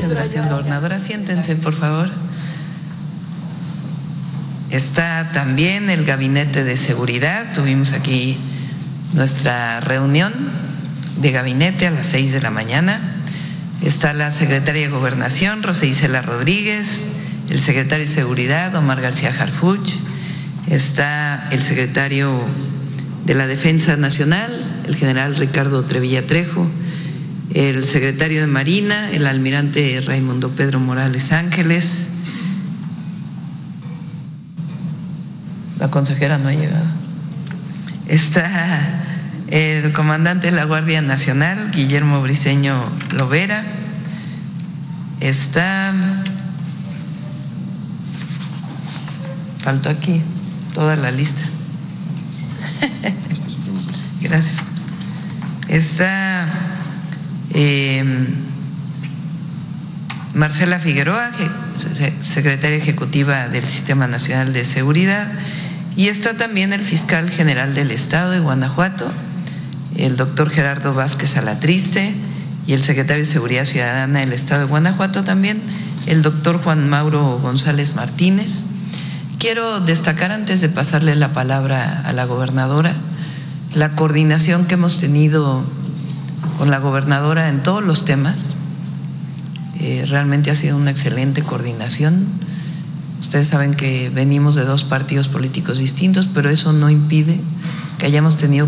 Muchas gracias, gobernadora. Siéntense, por favor. Está también el Gabinete de Seguridad. Tuvimos aquí nuestra reunión de gabinete a las 6 de la mañana. Está la secretaria de Gobernación, Rosa Isela Rodríguez, el secretario de Seguridad, Omar García Harfuch. Está el secretario de la Defensa Nacional, el general Ricardo Trevilla Trejo, el secretario de Marina, el almirante Raimundo Pedro Morales Ángeles. La consejera no ha llegado. Está el comandante de la Guardia Nacional, Guillermo Briceño Lovera. Está, faltó aquí toda la lista. Gracias. Está Marcela Figueroa, secretaria ejecutiva del Sistema Nacional de Seguridad, y está también el fiscal general del Estado de Guanajuato, el doctor Gerardo Vázquez Alatriste, y el secretario de Seguridad Ciudadana del Estado de Guanajuato también, el doctor Juan Mauro González Martínez. Quiero destacar, antes de pasarle la palabra a la gobernadora, la coordinación que hemos tenido con la gobernadora en todos los temas. Realmente ha sido una excelente coordinación. Ustedes saben que venimos de dos partidos políticos distintos, pero eso no impide que hayamos tenido